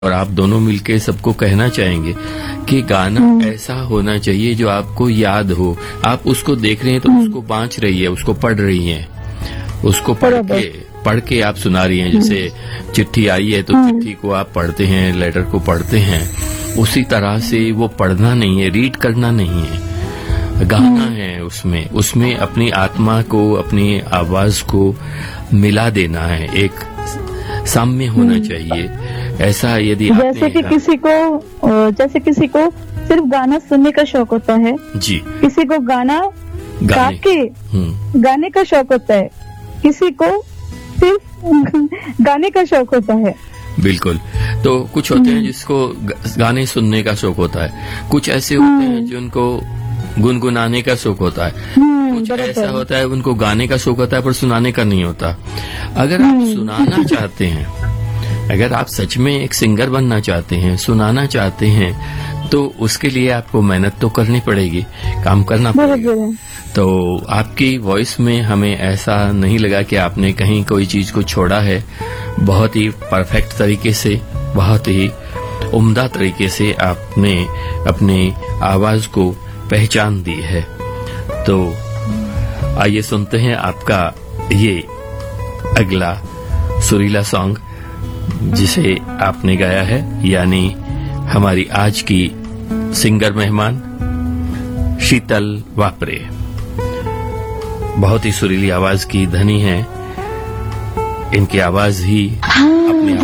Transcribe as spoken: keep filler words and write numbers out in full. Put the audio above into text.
और आप दोनों मिलके सबको कहना चाहेंगे कि गाना ऐसा होना चाहिए जो आपको याद हो। आप उसको देख रहे हैं तो उसको बांच रही है, उसको पढ़ रही हैं, उसको पढ़ के पढ़ के आप सुना रही हैं। जैसे चिट्ठी आई है तो चिट्ठी को आप पढ़ते हैं, लेटर को पढ़ते हैं, उसी तरह से वो पढ़ना नहीं है, रीड करना नहीं है, गाना है उसमें उसमें अपनी आत्मा को, अपनी आवाज को मिला देना है, एक साम्य होना चाहिए। ऐसा यदि जैसे कि किसी को जैसे किसी को सिर्फ गाना सुनने का शौक होता है जी, किसी को गाना गा के गाने का शौक होता है, किसी को सिर्फ गाने का शौक होता है। बिल्कुल। तो कुछ होते हैं जिसको गाने सुनने का शौक होता है, कुछ ऐसे होते हैं जिनको गुनगुनाने का शौक होता है, कुछ ऐसा होता है उनको गाने का शौक होता है पर सुनाने का नहीं होता। अगर आप सुनाना चाहते हैं, अगर आप सच में एक सिंगर बनना चाहते हैं, सुनाना चाहते हैं, तो उसके लिए आपको मेहनत तो करनी पड़ेगी, काम करना पड़ेगा। तो आपकी वॉइस में हमें ऐसा नहीं लगा कि आपने कहीं कोई चीज को छोड़ा है। बहुत ही परफेक्ट तरीके से, बहुत ही उम्दा तरीके से आपने अपनी आवाज को पहचान दी है। तो आइए सुनते हैं आपका ये अगला सुरीला सॉन्ग जिसे आपने गाया है, यानी हमारी आज की सिंगर मेहमान शीतल वापरे। बहुत ही सुरीली आवाज की धनी है, इनकी आवाज ही अपने